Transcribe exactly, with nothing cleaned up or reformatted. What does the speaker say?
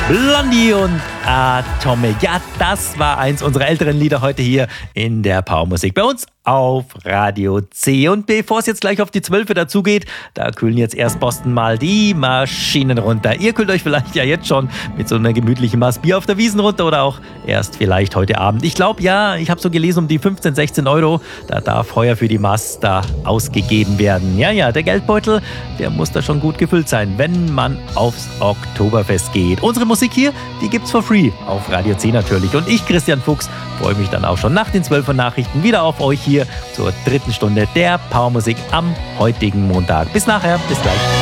Blondie und Atomic. Ja, das war eins unserer älteren Lieder heute hier in der Powermusik bei uns auf Radio C. Und bevor es jetzt gleich auf die zwölf dazugeht, da kühlen jetzt erst Boston mal die Maschinen runter. Ihr kühlt euch vielleicht ja jetzt schon mit so einer gemütlichen Maß Bier auf der Wiesn runter oder auch erst vielleicht heute Abend. Ich glaube, ja, ich habe so gelesen, um die fünfzehn, sechzehn Euro, da darf heuer für die Maß da ausgegeben werden. Ja, ja, der Geldbeutel, der muss da schon gut gefüllt sein, wenn man aufs Oktoberfest geht. Unsere Musik hier, die gibt's for free auf Radio C natürlich. Und ich, Christian Fuchs, freue mich dann auch schon nach den zwölfer Nachrichten wieder auf euch hier zur dritten Stunde der Powermusik am heutigen Montag. Bis nachher, bis gleich.